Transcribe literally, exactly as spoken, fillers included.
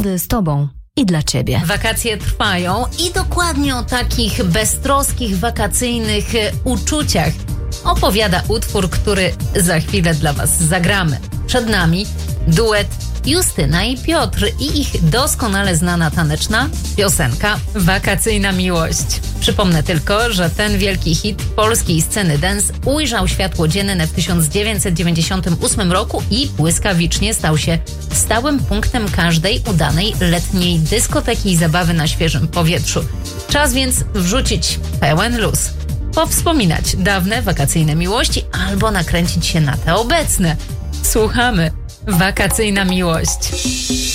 Każdy z tobą i dla ciebie. Wakacje trwają i dokładnie o takich beztroskich, wakacyjnych uczuciach opowiada utwór, który za chwilę dla was zagramy. Przed nami duet Justyna i Piotr i ich doskonale znana taneczna piosenka Wakacyjna miłość. Przypomnę tylko, że ten wielki hit polskiej sceny dance ujrzał światło dzienne w tysiąc dziewięćset dziewięćdziesiątym ósmym roku i błyskawicznie stał się stałym punktem każdej udanej letniej dyskoteki i zabawy na świeżym powietrzu. Czas więc wrzucić pełen luz, powspominać dawne wakacyjne miłości albo nakręcić się na te obecne. Słuchamy. Wakacyjna miłość.